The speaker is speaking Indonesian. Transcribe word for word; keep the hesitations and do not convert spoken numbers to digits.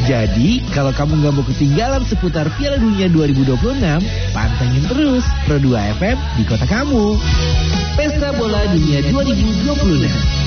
Jadi, kalau kamu nggak mau ketinggalan seputar Piala Dunia dua ribu dua puluh enam, pantengin terus Pro dua F M di kota kamu. Pesta Bola Dunia dua ribu dua puluh enam.